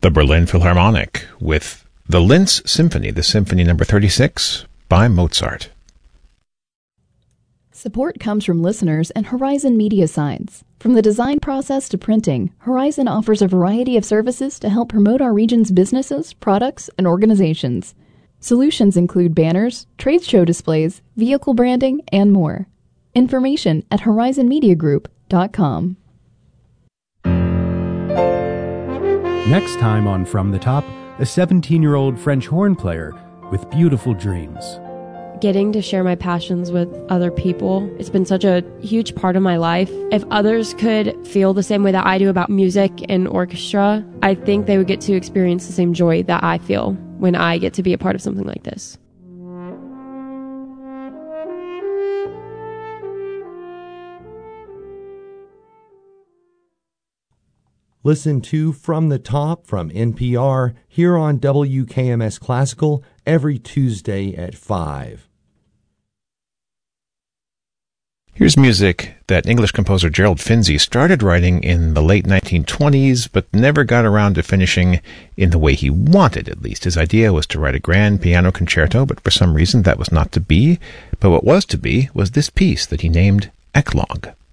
the Berlin Philharmonic with the Linz Symphony, the Symphony No. 36 by Mozart. Support comes from listeners and Horizon Media Signs. From the design process to printing, Horizon offers a variety of services to help promote our region's businesses, products, and organizations. Solutions include banners, trade show displays, vehicle branding, and more. Information at horizonmediagroup.com. Next time on From the Top, a 17-year-old French horn player with beautiful dreams. Getting to share my passions with other people, it's been such a huge part of my life. If others could feel the same way that I do about music and orchestra, I think they would get to experience the same joy that I feel when I get to be a part of something like this. Listen to From the Top from NPR here on WKMS Classical every Tuesday at 5. Here's music that English composer Gerald Finzi started writing in the late 1920s, but never got around to finishing in the way he wanted, at least. His idea was to write a grand piano concerto, but for some reason that was not to be. But what was to be was this piece that he named Eclogue.